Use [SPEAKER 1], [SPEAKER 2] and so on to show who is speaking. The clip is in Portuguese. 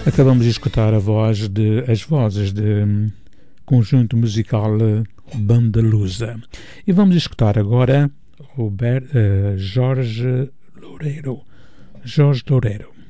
[SPEAKER 1] Acabamos de escutar as vozes de conjunto musical Banda Lusa. E vamos escutar agora Jorge Loureiro.